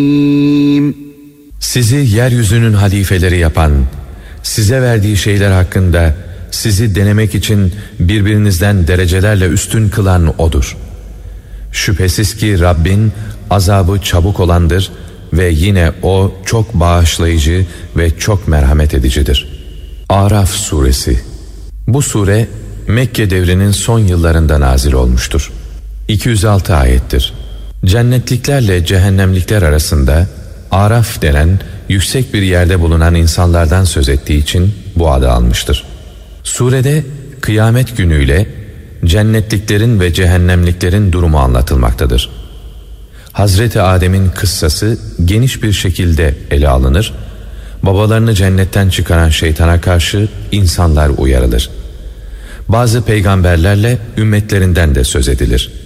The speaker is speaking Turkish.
Sizi yeryüzünün halifeleri yapan, size verdiği şeyler hakkında sizi denemek için birbirinizden derecelerle üstün kılan O'dur. Şüphesiz ki Rabbin azabı çabuk olandır ve yine O çok bağışlayıcı ve çok merhamet edicidir. Araf suresi. Bu sure Mekke devrinin son yıllarında nazil olmuştur. 206 ayettir. Cennetliklerle cehennemlikler arasında Araf denen yüksek bir yerde bulunan insanlardan söz ettiği için bu adı almıştır. Surede kıyamet günüyle cennetliklerin ve cehennemliklerin durumu anlatılmaktadır. Hazreti Adem'in kıssası geniş bir şekilde ele alınır, babalarını cennetten çıkaran şeytana karşı insanlar uyarılır. Bazı peygamberlerle ümmetlerinden de söz edilir.